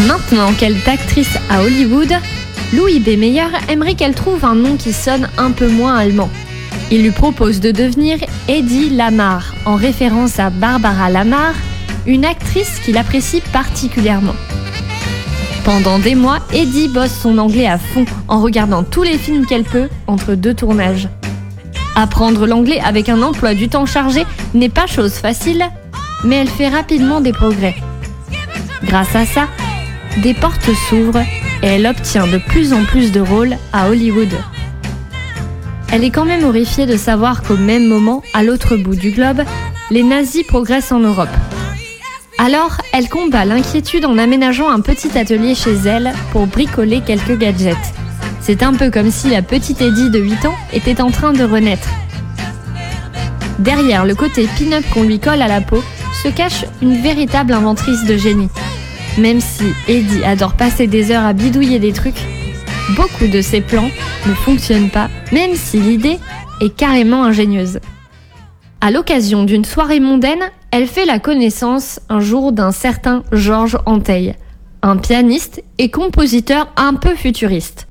Maintenant qu'elle est actrice à Hollywood, Louis B. Mayer aimerait qu'elle trouve un nom qui sonne un peu moins allemand. Il lui propose de devenir Hedy Lamarr, en référence à Barbara Lamarr, une actrice qu'il apprécie particulièrement. Pendant des mois, Hedy bosse son anglais à fond en regardant tous les films qu'elle peut entre 2 tournages. Apprendre l'anglais avec un emploi du temps chargé n'est pas chose facile, mais elle fait rapidement des progrès. Grâce à ça, des portes s'ouvrent et elle obtient de plus en plus de rôles à Hollywood. Elle est quand même horrifiée de savoir qu'au même moment, à l'autre bout du globe, les nazis progressent en Europe. Alors, elle combat l'inquiétude en aménageant un petit atelier chez elle pour bricoler quelques gadgets. C'est un peu comme si la petite Hedy de 8 ans était en train de renaître. Derrière le côté pin-up qu'on lui colle à la peau, se cache une véritable inventrice de génie. Même si Hedy adore passer des heures à bidouiller des trucs, beaucoup de ses plans ne fonctionnent pas, même si l'idée est carrément ingénieuse. À l'occasion d'une soirée mondaine, elle fait la connaissance un jour d'un certain Georges Antheil, un pianiste et compositeur un peu futuriste.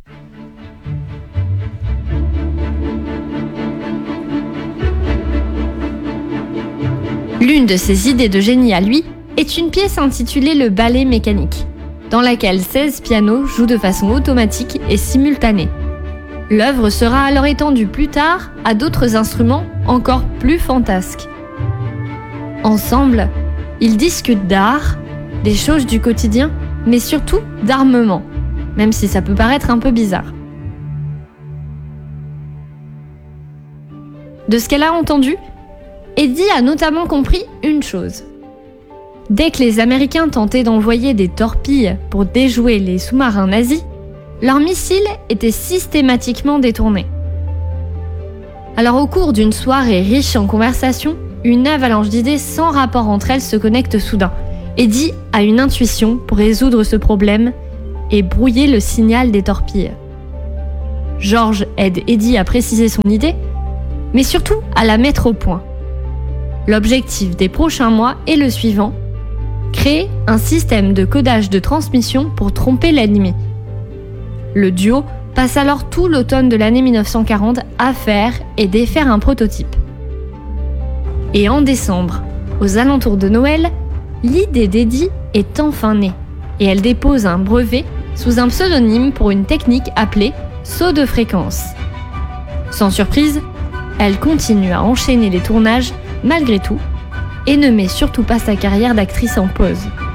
L'une de ses idées de génie à lui est une pièce intitulée Le Ballet mécanique, dans laquelle 16 pianos jouent de façon automatique et simultanée. L'œuvre sera alors étendue plus tard à d'autres instruments encore plus fantasques. Ensemble, ils discutent d'art, des choses du quotidien, mais surtout d'armement, même si ça peut paraître un peu bizarre. De ce qu'elle a entendu, Hedy a notamment compris une chose. Dès que les Américains tentaient d'envoyer des torpilles pour déjouer les sous-marins nazis, leurs missiles étaient systématiquement détournés. Alors au cours d'une soirée riche en conversations, une avalanche d'idées sans rapport entre elles se connecte soudain. Hedy a une intuition pour résoudre ce problème et brouiller le signal des torpilles. Georges aide Hedy à préciser son idée, mais surtout à la mettre au point. L'objectif des prochains mois est le suivant: créer un système de codage de transmission pour tromper l'ennemi. Le duo passe alors tout l'automne de l'année 1940 à faire et défaire un prototype. Et en décembre, aux alentours de Noël, l'idée d'Hedy est enfin née et elle dépose un brevet sous un pseudonyme pour une technique appelée saut de fréquence. Sans surprise, elle continue à enchaîner les tournages malgré tout et ne met surtout pas sa carrière d'actrice en pause.